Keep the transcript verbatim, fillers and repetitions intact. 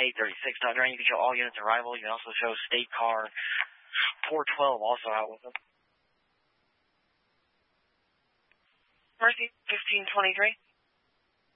eight thirty-six, Thunder. You can show all units arrival. You can also show state car four twelve also out with them. Mercy, fifteen twenty-three.